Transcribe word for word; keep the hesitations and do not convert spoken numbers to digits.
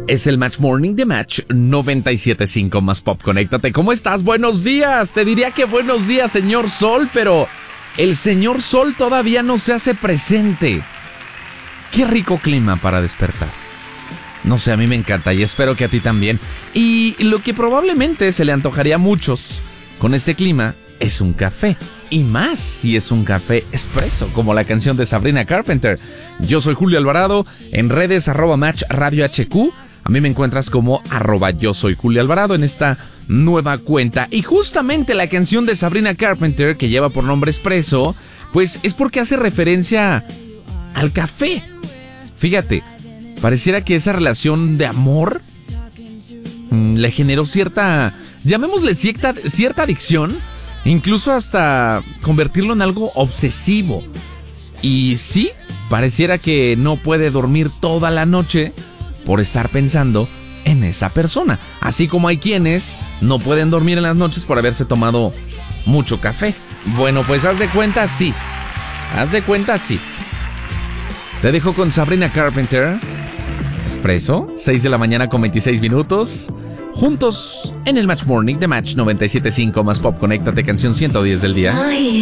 Es el Match Morning de Match noventa y siete punto cinco más Pop. Conéctate. ¿Cómo estás? Buenos días. Te diría que buenos días, señor Sol, pero el señor Sol todavía no se hace presente. Qué rico clima para despertar. No sé, a mí me encanta y espero que a ti también. Y lo que probablemente se le antojaría a muchos con este clima es un café. Y más si es un café espresso, como la canción de Sabrina Carpenter. Yo soy Julio Alvarado, en redes arroba Match Radio H Q. A mí me encuentras como arroba yo soy Julio Alvarado en esta nueva cuenta. Y justamente la canción de Sabrina Carpenter, que lleva por nombre Espresso, pues es porque hace referencia al café. Fíjate, pareciera que esa relación de amor mmm, le generó cierta, llamémosle cierta, cierta adicción, incluso hasta convertirlo en algo obsesivo. Y sí, pareciera que no puede dormir toda la noche por estar pensando en esa persona. Así como hay quienes no pueden dormir en las noches por haberse tomado mucho café. Bueno, pues haz de cuenta sí. Haz de cuenta sí. Te dejo con Sabrina Carpenter. Espresso, seis de la mañana con veintiséis minutos. Juntos en el Match Morning de Match noventa y siete punto cinco más Pop. Conéctate, canción ciento diez del día.